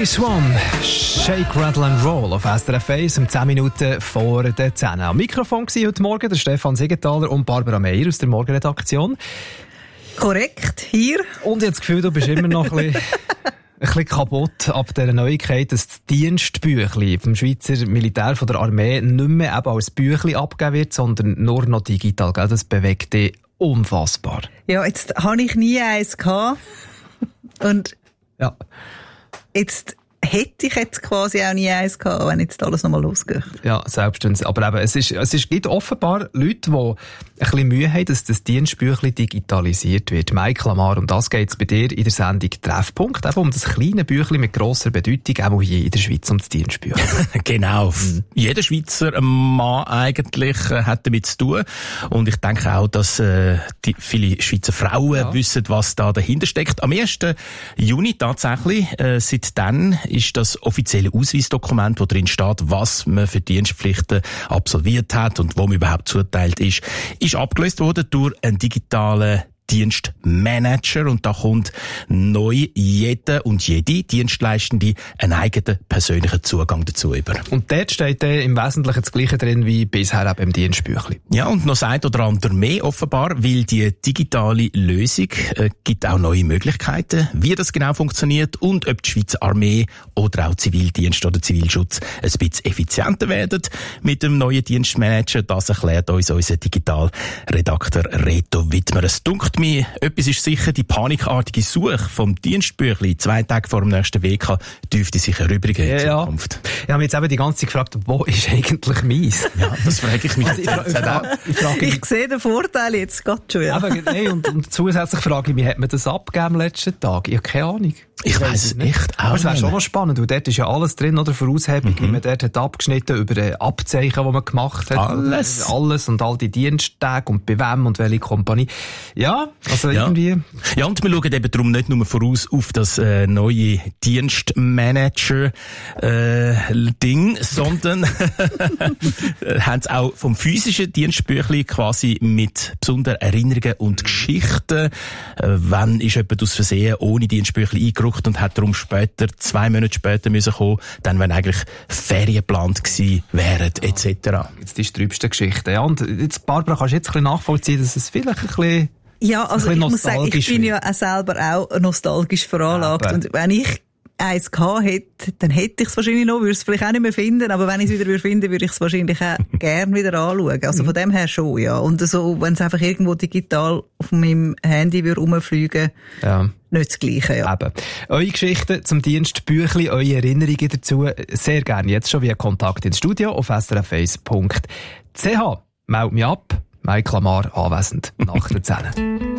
Swan, Shake, Rattle and Roll auf SRF 1 um 10 Minuten vor der 10. Am Mikrofon war heute Morgen der Stefan Siegenthaler und Barbara Meier aus der Morgenredaktion. Korrekt, hier. Und ich habe das Gefühl, du bist immer noch ein bisschen kaputt ab dieser Neuigkeit, dass das Dienstbüchlein vom Schweizer Militär von der Armee nicht mehr eben als Büchlein abgegeben wird, sondern nur noch digital. Gell? Das bewegt dich unfassbar. Ja, jetzt habe ich nie eins gehabt. Und ja. Jetzt hätte ich jetzt quasi auch nie eins gehabt, wenn jetzt alles nochmal losgeht. Ja, selbstverständlich. Aber eben, es gibt offenbar Leute, die ein bisschen Mühe haben, dass das Dienstbüchlein digitalisiert wird. Mike Lamar, um das geht es bei dir in der Sendung Treffpunkt, eben um das kleine Büchlein mit grosser Bedeutung, auch hier in der Schweiz, um das Dienstbüchlein. Genau. Jeder Schweizer Mann eigentlich hat damit zu tun. Und ich denke auch, dass viele Schweizer Frauen wissen, was da dahinter steckt. Am 1. Juni tatsächlich, seitdem ist das offizielle Ausweisdokument, wo drin steht, was man für Dienstpflichten absolviert hat und wo man überhaupt zuteilt ist abgelöst worden durch einen digitalen Dienstmanager, und da kommt neu jeder und jede Dienstleistende einen eigenen persönlichen Zugang dazu über. Und dort steht dann im Wesentlichen das Gleiche drin wie bisher eben im Dienstbüchlein. Ja, und noch das eine oder andere mehr offenbar, weil die digitale Lösung gibt auch neue Möglichkeiten, wie das genau funktioniert und ob die Schweizer Armee oder auch Zivildienst oder Zivilschutz ein bisschen effizienter werden mit dem neuen Dienstmanager. Das erklärt uns unser Digitalredakteur Reto Wittmer. Es dunkt mir, etwas ist sicher, die panikartige Suche vom Dienstbüchlein 2 Tage vor dem nächsten WK dürfte sich erübrigen in Zukunft. Ich habe mich jetzt eben die ganze Zeit gefragt, wo ist eigentlich meins? Ja, das frage ich mich. Ich sehe den Vorteil jetzt gerade schon. Ja. Und zusätzlich frage ich mich, hat man das abgegeben am letzten Tag? Ich habe keine Ahnung. Ich weiss es echt auch. Aber es wäre schon noch spannend, weil dort ist ja alles drin, oder? Voraushebung, wie man dort hat abgeschnitten, über Abzeichen, die man gemacht hat. Alles und all die Diensttage und bei wem und welche Kompanie. Ja, also irgendwie. Ja, und wir schauen eben darum nicht nur voraus auf das neue Dienstmanager-Ding, sondern haben es auch vom physischen Dienstbüchlein quasi mit besonderen Erinnerungen und Geschichten. Wann ist jemand aus Versehen ohne Dienstbüchlein eingerückt und hat darum später, 2 Monate später müssen kommen, dann wenn eigentlich Ferien geplant gewesen wären, etc. Jetzt die trübste Geschichte. Ja, und jetzt, Barbara, kannst du jetzt ein bisschen nachvollziehen, dass es vielleicht ein bisschen... Ja, also ich muss sagen, ich bin ja auch selber auch nostalgisch veranlagt. Und wenn ich eins gehabt hätte, dann hätte ich es wahrscheinlich noch, würde es vielleicht auch nicht mehr finden, aber wenn ich es wieder finden würde ich es wahrscheinlich auch gerne wieder anschauen. Also von dem her schon, ja. Und so, wenn es einfach irgendwo digital auf meinem Handy würde rumfliegen, nicht das Gleiche, ja. Eben. Eure Geschichten zum Dienstbüchlein, eure Erinnerungen dazu, sehr gerne jetzt schon via Kontakt ins Studio auf srf1.ch. Meld mich ab. Mike Lamar anwesend nach der 10.